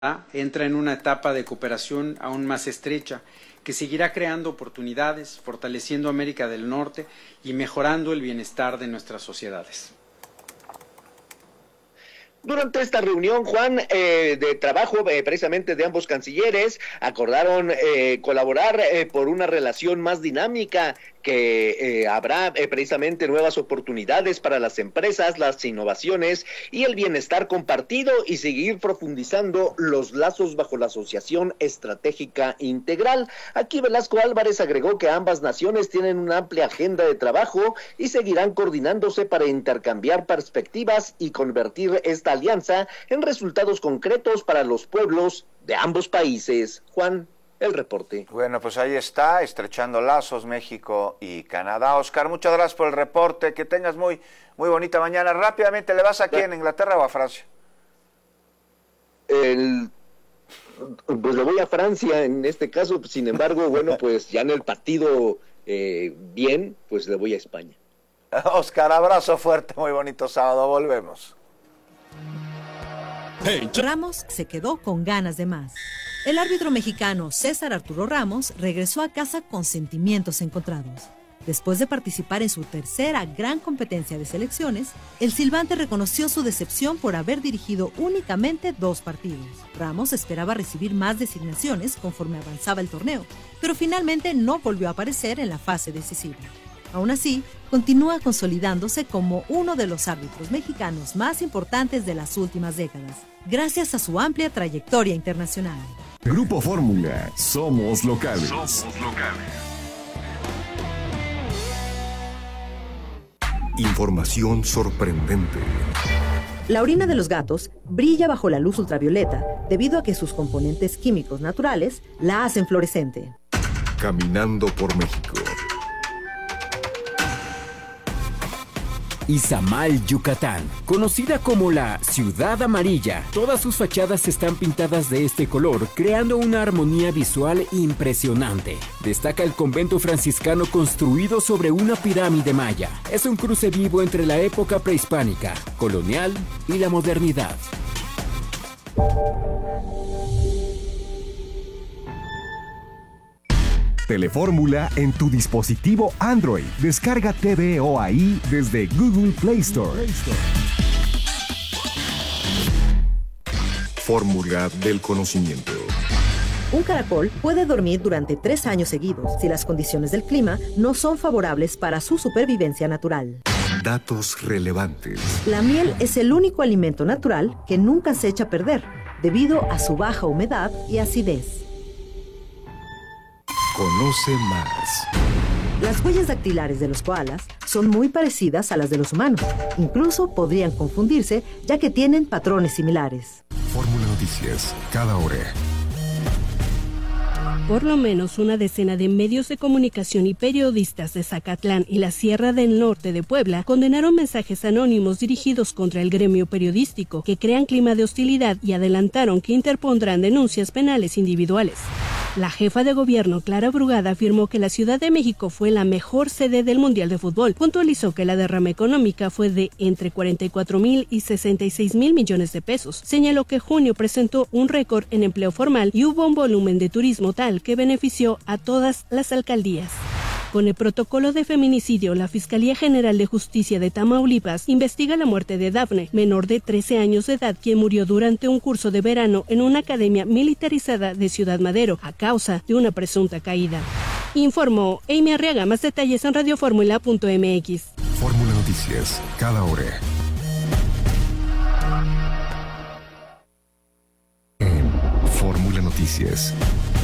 entra en una etapa de cooperación aún más estrecha, que seguirá creando oportunidades, fortaleciendo América del Norte y mejorando el bienestar de nuestras sociedades. Durante esta reunión, Juan, de trabajo precisamente de ambos cancilleres, acordaron colaborar por una relación más dinámica, que habrá precisamente nuevas oportunidades para las empresas, las innovaciones y el bienestar compartido, y seguir profundizando los lazos bajo la Asociación Estratégica Integral. Aquí Velasco Álvarez agregó que ambas naciones tienen una amplia agenda de trabajo y seguirán coordinándose para intercambiar perspectivas y convertir esta alianza en resultados concretos para los pueblos de ambos países. Juan, el reporte. Bueno, pues ahí está, estrechando lazos México y Canadá. Oscar, muchas gracias por el reporte, que tengas muy bonita mañana. Rápidamente, ¿le vas aquí en Inglaterra o a Francia? Pues le voy a Francia en este caso, sin embargo, bueno, pues ya en el partido bien, pues le voy a España. Oscar, abrazo fuerte, muy bonito sábado, volvemos. Ramos se quedó con ganas de más. El árbitro mexicano César Arturo Ramos regresó a casa con sentimientos encontrados. Después de participar en su tercera gran competencia de selecciones, el silbante reconoció su decepción por haber dirigido únicamente 2 partidos. Ramos esperaba recibir más designaciones conforme avanzaba el torneo, pero finalmente no volvió a aparecer en la fase decisiva. Aún así, continúa consolidándose como uno de los árbitros mexicanos más importantes de las últimas décadas, gracias a su amplia trayectoria internacional. Grupo Fórmula, somos locales. Información sorprendente. La orina de los gatos brilla bajo la luz ultravioleta debido a que sus componentes químicos naturales la hacen fluorescente. Caminando por México. Izamal, Yucatán, conocida como la Ciudad Amarilla. Todas sus fachadas están pintadas de este color, creando una armonía visual impresionante. Destaca el convento franciscano construido sobre una pirámide maya. Es un cruce vivo entre la época prehispánica, colonial y la modernidad. Telefórmula en tu dispositivo Android. Descarga TVO ahí desde Google Play Store. Fórmula del conocimiento. Un caracol puede dormir durante 3 años seguidos si las condiciones del clima no son favorables para su supervivencia natural. Datos relevantes. La miel es el único alimento natural que nunca se echa a perder, debido a su baja humedad y acidez. Conoce más. Las huellas dactilares de los koalas son muy parecidas a las de los humanos. Incluso podrían confundirse, ya que tienen patrones similares. Fórmula Noticias, cada hora. Por lo menos una decena de medios de comunicación y periodistas de Zacatlán y la Sierra del Norte de Puebla condenaron mensajes anónimos dirigidos contra el gremio periodístico que crean clima de hostilidad y adelantaron que interpondrán denuncias penales individuales. La jefa de gobierno, Clara Brugada, afirmó que la Ciudad de México fue la mejor sede del Mundial de Fútbol. Puntualizó que la derrama económica fue de entre 44,000 y 66,000 millones de pesos. Señaló que junio presentó un récord en empleo formal y hubo un volumen de turismo tal que benefició a todas las alcaldías. Con el protocolo de feminicidio, la Fiscalía General de Justicia de Tamaulipas investiga la muerte de Dafne, menor de 13 años de edad, quien murió durante un curso de verano en una academia militarizada de Ciudad Madero a causa de una presunta caída. Informó Amy Arriaga. Más detalles en radioformula.mx. Fórmula Noticias, cada hora. En Fórmula Noticias.